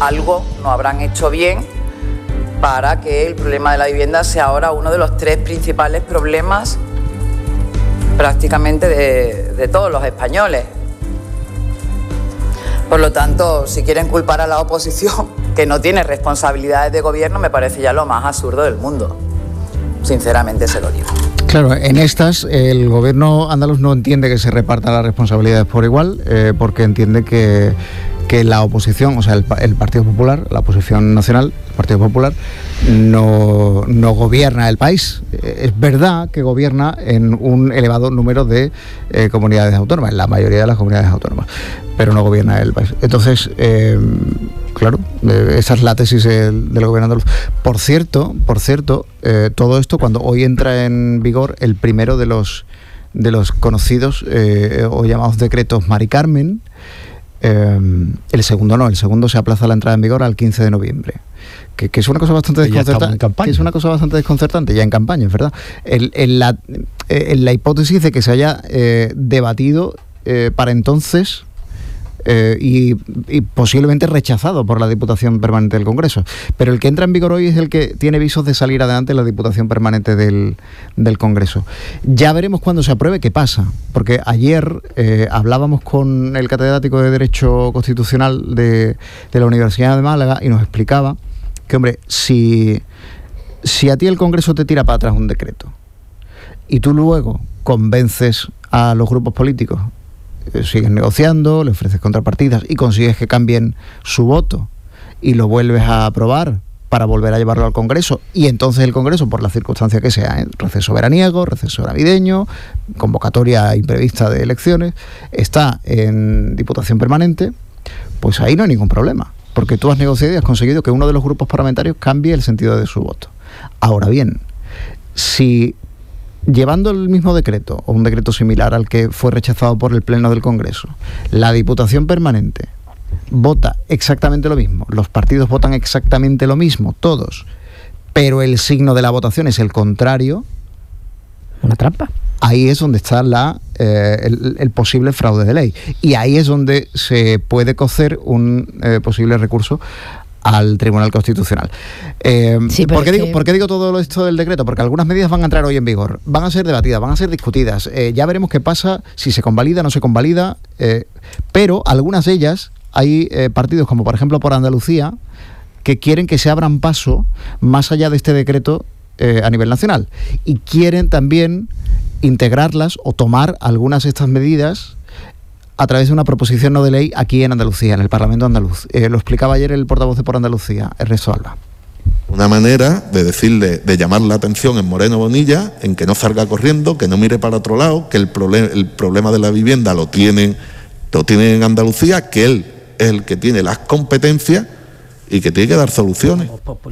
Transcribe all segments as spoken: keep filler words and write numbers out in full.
algo no habrán hecho bien para que el problema de la vivienda sea ahora uno de los tres principales problemas prácticamente de, de todos los españoles. Por lo tanto, si quieren culpar a la oposición, que no tiene responsabilidades de gobierno, me parece ya lo más absurdo del mundo. Sinceramente se lo digo. Claro, en estas el gobierno andaluz no entiende que se repartan las responsabilidades por igual, eh, porque entiende que, que la oposición, o sea, el, el Partido Popular, la oposición nacional, el Partido Popular, no, no gobierna el país. Es verdad que gobierna en un elevado número de eh, comunidades autónomas, en la mayoría de las comunidades autónomas, pero no gobierna el país. Entonces, eh, claro, eh, esa es la tesis del, del gobierno andaluz. Por cierto, por cierto, eh, todo esto cuando hoy entra en vigor el primero de los de los conocidos eh, o llamados decretos Mari Carmen, eh, el segundo no, el segundo se aplaza la entrada en vigor al quince de noviembre. Que, que es una cosa bastante desconcertante. Que es una cosa bastante desconcertante, ya en campaña, es verdad. En, en, la, en la hipótesis de que se haya eh, debatido eh, para entonces eh, y, y posiblemente rechazado por la Diputación Permanente del Congreso. Pero el que entra en vigor hoy es el que tiene visos de salir adelante en la Diputación Permanente del, del Congreso. Ya veremos cuando se apruebe qué pasa, porque ayer eh, hablábamos con el catedrático de Derecho Constitucional de, de la Universidad de Málaga y nos explicaba que, hombre, si, si a ti el Congreso te tira para atrás un decreto y tú luego convences a los grupos políticos, eh, sigues negociando, le ofreces contrapartidas y consigues que cambien su voto y lo vuelves a aprobar para volver a llevarlo al Congreso, y entonces el Congreso, por la circunstancia que sea, ¿eh? receso veraniego, receso navideño, convocatoria imprevista de elecciones, está en Diputación Permanente, pues ahí no hay ningún problema, porque tú has negociado y has conseguido que uno de los grupos parlamentarios cambie el sentido de su voto. Ahora bien, si llevando el mismo decreto, o un decreto similar al que fue rechazado por el Pleno del Congreso, la Diputación Permanente vota exactamente lo mismo, los partidos votan exactamente lo mismo, todos, pero el signo de la votación es el contrario, una trampa. Ahí es donde está la, eh, el, el posible fraude de ley. Y ahí es donde se puede cocer un eh, posible recurso al Tribunal Constitucional. Eh, sí, ¿por, qué digo, que... ¿Por qué digo todo esto del decreto? Porque algunas medidas van a entrar hoy en vigor, van a ser debatidas, van a ser discutidas. Eh, ya veremos qué pasa, si se convalida, no se convalida, eh, pero algunas de ellas, hay eh, partidos como por ejemplo por Andalucía, que quieren que se abran paso más allá de este decreto eh, a nivel nacional. Y quieren también integrarlas o tomar algunas de estas medidas a través de una proposición no de ley aquí en Andalucía, en el Parlamento andaluz. Eh, lo explicaba ayer el portavoz de Por Andalucía, Ernesto Alba. Una manera de decirle, de llamar la atención en Moreno Bonilla, en que no salga corriendo, que no mire para otro lado, que el, problem, el problema de la vivienda lo tienen, lo tienen en Andalucía, que él es el que tiene las competencias y que tiene que dar soluciones.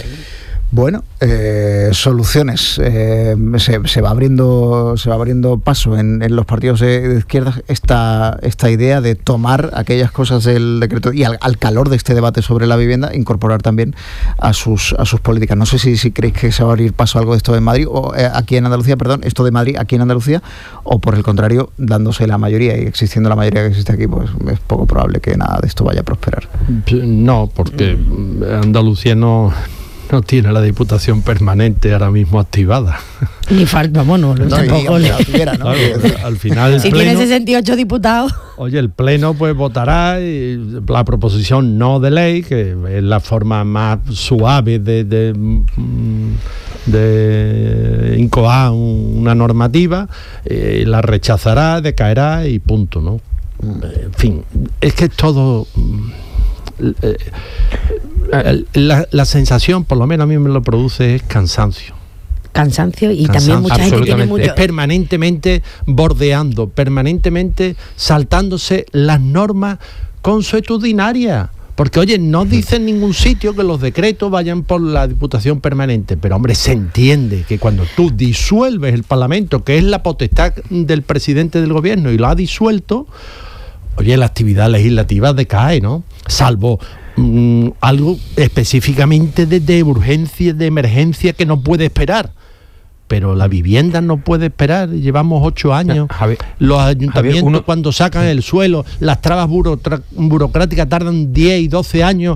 Bueno, eh, soluciones. Eh, se, se va abriendo, se va abriendo paso en, en los partidos de, de izquierda esta, esta idea de tomar aquellas cosas del decreto y al, al calor de este debate sobre la vivienda, incorporar también a sus a sus políticas. No sé si, si creéis que se va a abrir paso algo de esto en Madrid, o eh, aquí en Andalucía, perdón, esto de Madrid aquí en Andalucía, o por el contrario, dándose la mayoría y existiendo la mayoría que existe aquí, pues es poco probable que nada de esto vaya a prosperar. No, porque Andalucía no... no tiene la Diputación Permanente ahora mismo activada. Ni falta, bueno, no, tampoco le... Tuviera, ¿no? Claro, al final si pleno, tiene sesenta y ocho diputados. Oye, el Pleno pues votará y la proposición no de ley, que es la forma más suave de, de, de incoar una normativa, eh, la rechazará, decaerá y punto, ¿no? En fin, es que es todo... La, la sensación, por lo menos a mí me lo produce, es cansancio. Cansancio y cansancio, también mucha gente tiene mucho... Es permanentemente bordeando, permanentemente saltándose las normas consuetudinarias. Porque, oye, no dice en ningún sitio que los decretos vayan por la Diputación Permanente, pero, hombre, se entiende que cuando tú disuelves el Parlamento, que es la potestad del presidente del gobierno, y lo ha disuelto, oye, la actividad legislativa decae, ¿no? Salvo mmm, algo específicamente de, de urgencia, de emergencia que no puede esperar. Pero la vivienda no puede esperar, llevamos ocho años. Javier, los ayuntamientos, Javier, uno... cuando sacan el suelo, las trabas burocr- burocráticas tardan diez y doce años